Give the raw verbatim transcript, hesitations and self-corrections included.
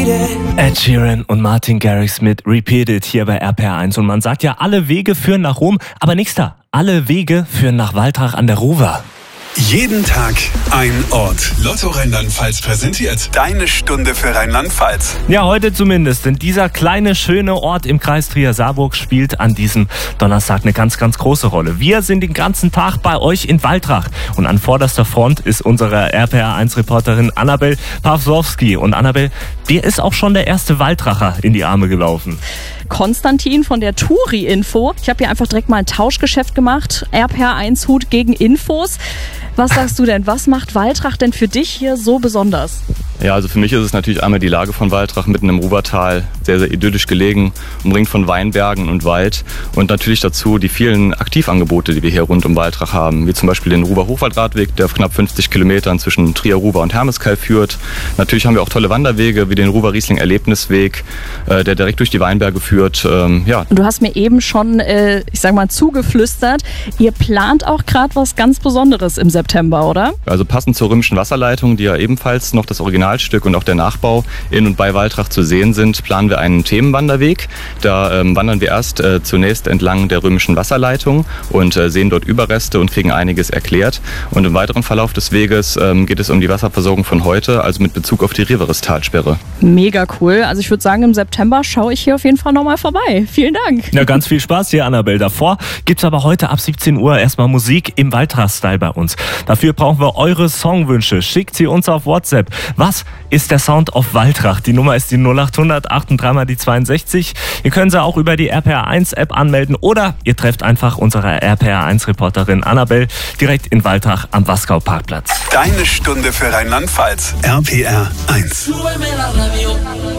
Ed Sheeran und Martin Garrix mit Repeat It hier bei R P R eins. Und man sagt ja, alle Wege führen nach Rom, aber nichts da. Alle Wege führen nach Waltrach an der Ruwer. Jeden Tag ein Ort. Lotto Rheinland-Pfalz präsentiert deine Stunde für Rheinland-Pfalz. Ja, heute zumindest. Denn dieser kleine, schöne Ort im Kreis Trier-Saarburg spielt an diesem Donnerstag eine ganz, ganz große Rolle. Wir sind den ganzen Tag bei euch in Waltrach. Und an vorderster Front ist unsere R P R eins Reporterin Annabel Pawlowski. Und Annabel, dir ist auch schon der erste Waltracher in die Arme gelaufen. Konstantin von der Touri-Info. Ich habe hier einfach direkt mal ein Tauschgeschäft gemacht. R P R eins Hut gegen Infos. Was sagst du denn? Was macht Waltrach denn für dich hier so besonders? Ja, also für mich ist es natürlich einmal die Lage von Waltrach mitten im Ruwertal, sehr, sehr idyllisch gelegen, umringt von Weinbergen und Wald und natürlich dazu die vielen Aktivangebote, die wir hier rund um Waltrach haben, wie zum Beispiel den Ruwer-Hochwaldradweg, der auf knapp fünfzig Kilometern zwischen Trier, Ruwer und Hermeskeil führt. Natürlich haben wir auch tolle Wanderwege wie den Ruwer-Riesling-Erlebnisweg, äh, der direkt durch die Weinberge führt. Ähm, ja. Und du hast mir eben schon, äh, ich sag mal, zugeflüstert, ihr plant auch gerade was ganz Besonderes im September, oder? Also passend zur römischen Wasserleitung, die ja ebenfalls noch das Originalstück und auch der Nachbau in und bei Waltrach zu sehen sind, planen wir einen Themenwanderweg. Da ähm, wandern wir erst äh, zunächst entlang der römischen Wasserleitung und äh, sehen dort Überreste und kriegen einiges erklärt. Und im weiteren Verlauf des Weges ähm, geht es um die Wasserversorgung von heute, also mit Bezug auf die Riveris-Talsperre. Mega cool. Also ich würde sagen, im September schaue ich hier auf jeden Fall nochmal vorbei. Vielen Dank. Ja, ganz viel Spaß hier, Annabel. Davor gibt's aber heute ab siebzehn Uhr erstmal Musik im Waltrach-Style bei uns. Dafür brauchen wir eure Songwünsche. Schickt sie uns auf WhatsApp. Was ist der Sound of Waltrach? Die Nummer ist die null acht hundert achtunddreißig mal die zweiundsechzig. Ihr könnt sie auch über die R P R eins App anmelden oder ihr trefft einfach unsere R P R eins Reporterin Annabel direkt in Waltrach am Wasgau Parkplatz. Deine Stunde für Rheinland-Pfalz. R P R eins.